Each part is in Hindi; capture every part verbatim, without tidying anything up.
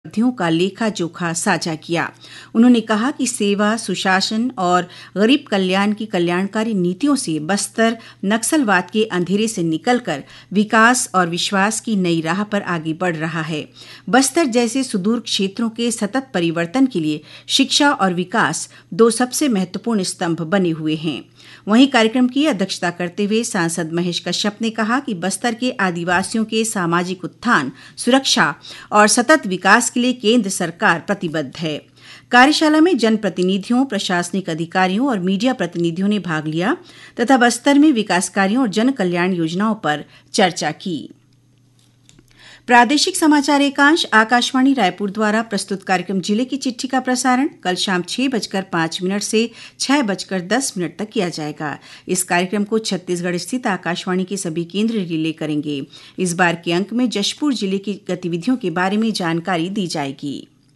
उपलब्धियों का लेखा जोखा साझा किया। उन्होंने कहा कि सेवा, सुशासन और गरीब कल्याण की कल्याणकारी नीतियों से बस्तर नक्सलवाद के अंधेरे से निकलकर विकास और विश्वास की नई राह पर आगे बढ़ रहा है। बस्तर जैसे सुदूर क्षेत्रों के सतत परिवर्तन के लिए शिक्षा और विकास दो सबसे महत्वपूर्ण स्तंभ बने हुए हैं। वहीं कार्यक्रम की अध्यक्षता करते हुए सांसद महेश कश्यप ने कहा कि बस्तर के आदिवासियों के सामाजिक उत्थान, सुरक्षा और सतत विकास के लिए केंद्र सरकार प्रतिबद्ध है। कार्यशाला में जनप्रतिनिधियों, प्रशासनिक अधिकारियों और मीडिया प्रतिनिधियों ने भाग लिया तथा बस्तर में विकास कार्यों और जन कल्याण योजनाओं पर चर्चा की। प्रादेशिक समाचार एकांश आकाशवाणी रायपुर द्वारा प्रस्तुत कार्यक्रम जिले की चिट्ठी का प्रसारण कल शाम छह बजकर पांच मिनट से छह बजकर दस मिनट तक किया जाएगा। इस कार्यक्रम को छत्तीसगढ़ स्थित आकाशवाणी के सभी केंद्र रिले करेंगे। इस बार के अंक में जशपुर जिले की गतिविधियों के बारे में जानकारी दी जाएगी।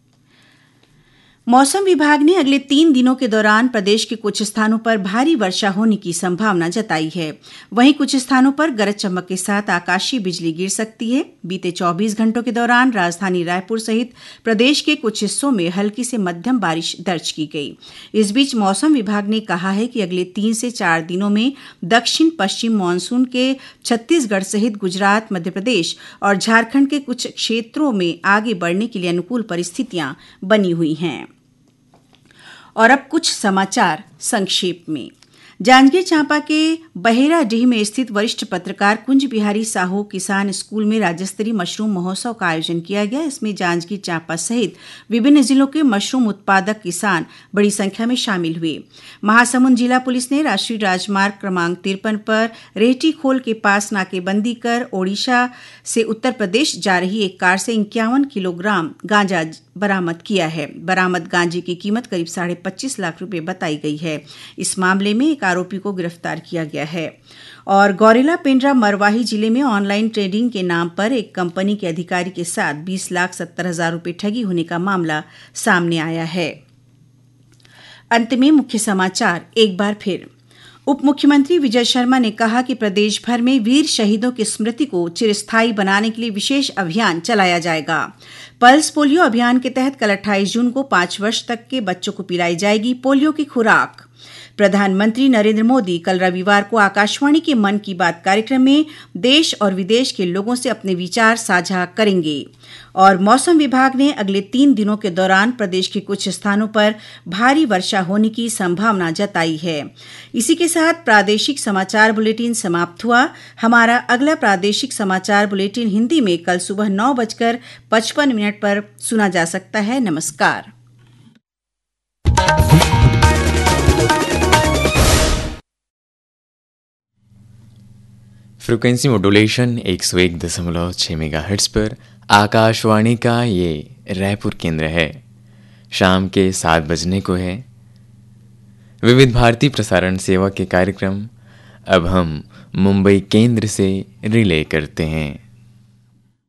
मौसम विभाग ने अगले तीन दिनों के दौरान प्रदेश के कुछ स्थानों पर भारी वर्षा होने की संभावना जताई है। वहीं कुछ स्थानों पर गरज चमक के साथ आकाशीय बिजली गिर सकती है। बीते चौबीस घंटों के दौरान राजधानी रायपुर सहित प्रदेश के कुछ हिस्सों में हल्की से मध्यम बारिश दर्ज की गई। इस बीच मौसम विभाग ने कहा है कि अगले तीन से चार दिनों में दक्षिण पश्चिम मानसून के छत्तीसगढ़ सहित गुजरात, मध्य प्रदेश और झारखंड के कुछ क्षेत्रों में आगे बढ़ने के लिए अनुकूल परिस्थितियां बनी हुई हैं। और अब कुछ समाचार संक्षेप में। जांजगीर चांपा के बहेराडीह में स्थित वरिष्ठ पत्रकार कुंज बिहारी साहू किसान स्कूल में राज्य स्तरीय मशरूम महोत्सव का आयोजन किया गया। इसमें जांजगीर चांपा सहित विभिन्न जिलों के मशरूम उत्पादक किसान बड़ी संख्या में शामिल हुए। महासमुंद जिला पुलिस ने राष्ट्रीय राजमार्ग क्रमांक तिरपन पर रेहटी खोल के पास नाकेबंदी कर ओडिशा से उत्तर प्रदेश जा रही एक कार से इक्यावन किलोग्राम गांजा बरामद किया है। बरामद गांजे की कीमत करीब साढ़े पच्चीस लाख रुपए बताई गई है। इस मामले में एक आरोपी को गिरफ्तार किया गया है। और गौरेला पेंड्रा मरवाही जिले में ऑनलाइन ट्रेडिंग के नाम पर एक कंपनी के अधिकारी के साथ बीस लाख सत्तर हजार रुपए ठगी होने का मामला सामने आया है। अंत में मुख्य समाचार एक बार फिर। उप मुख्यमंत्री विजय शर्मा ने कहा कि प्रदेश भर में वीर शहीदों की स्मृति को चिरस्थायी बनाने के लिए विशेष अभियान चलाया जाएगा। पल्स पोलियो अभियान के तहत कल अट्ठाईस जून को पांच वर्ष तक के बच्चों को पिलाई जाएगी पोलियो की खुराक। प्रधानमंत्री नरेंद्र मोदी कल रविवार को आकाशवाणी के मन की बात कार्यक्रम में देश और विदेश के लोगों से अपने विचार साझा करेंगे। और मौसम विभाग ने अगले तीन दिनों के दौरान प्रदेश के कुछ स्थानों पर भारी वर्षा होने की संभावना जताई है। इसी के साथ प्रादेशिक समाचार बुलेटिन समाप्त हुआ। हमारा अगला प्रादेशिक समाचार बुलेटिन हिंदी में कल सुबह नौ बजकर पचपन मिनट पर सुना जा सकता है। नमस्कार। फ्रीक्वेंसी मॉड्यूलेशन एक सौ एक दशमलव छः मेगाहर्ट्ज पर आकाशवाणी का ये रायपुर केंद्र है। शाम के सात बजने को है। विविध भारती प्रसारण सेवा के कार्यक्रम अब हम मुंबई केंद्र से रिले करते हैं।